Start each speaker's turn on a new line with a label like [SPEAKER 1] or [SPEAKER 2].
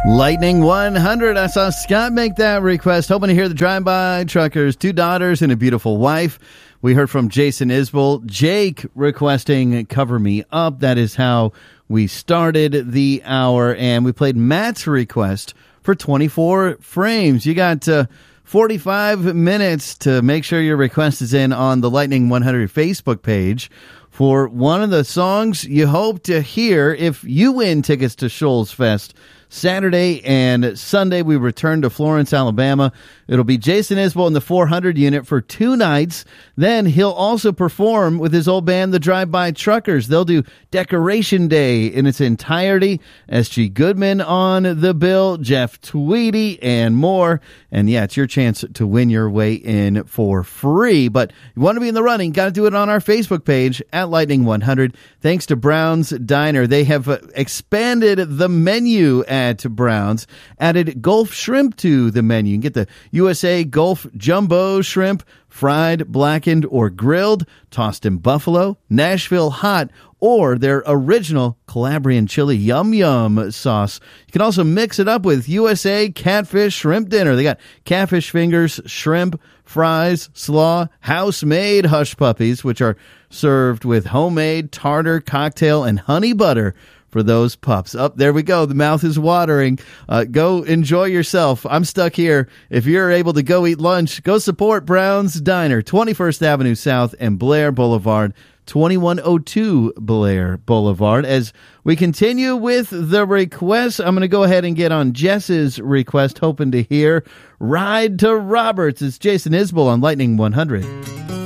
[SPEAKER 1] Lightning 100. I saw Scott make that request, hoping to hear the Drive-By Truckers, 2 daughters and a beautiful wife. We heard from Jason Isbell. Jake requesting Cover Me Up. That is how we started the hour. And we played Matt's request for 24 frames. You got 45 minutes to make sure your request is in on the Lightning 100 Facebook page for one of the songs you hope to hear if you win tickets to Shoals Fest. Saturday and Sunday, we return to Florence, Alabama. It'll be Jason Isbell in the 400 unit for 2 nights. Then he'll also perform with his old band, the Drive-By Truckers. They'll do Decoration Day in its entirety. S.G. Goodman on the bill, Jeff Tweedy, and more. And yeah, it's your chance to win your way in for free. But you want to be in the running, got to do it on our Facebook page at Lightning 100. Thanks to Brown's Diner. They have expanded the menu at Brown's, added Gulf shrimp to the menu. You can get the USA Gulf Jumbo Shrimp, fried, blackened, or grilled, tossed in buffalo, Nashville hot, or their original Calabrian chili yum yum sauce. You can also mix it up with USA Catfish Shrimp Dinner. They got catfish fingers, shrimp, fries, slaw, house-made hush puppies, which are served with homemade tartar, cocktail, and honey butter for those pups. Up there we go. The mouth is watering. Go enjoy yourself. I'm stuck here. If you're able to go eat lunch, go support Brown's Diner, 21st Avenue South and Blair Boulevard, 2102 Blair Boulevard. As we continue with the requests, I'm going to go ahead and get on Jess's request, hoping to hear Ride to Roberts. It's Jason Isbell on Lightning 100.